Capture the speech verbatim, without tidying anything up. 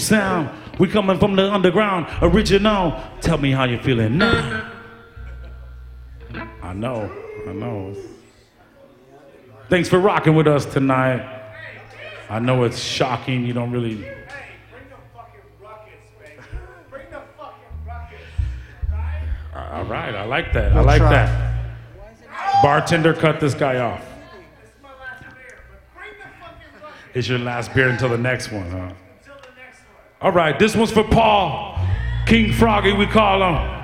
sound. We coming from the underground, original. Tell me how you feeling now. I know, I know. Thanks for rocking with us tonight. I know it's shocking, you don't really... Hey, bring the fucking ruckus, baby. Bring the fucking ruckus, right? All right, I like that, I like that. Bartender, cut this guy off. This is my last beer, but bring the fucking ruckus. It's your last beer until the next one, huh? Until the next one. All right, this one's for Paul. King Froggy, we call him.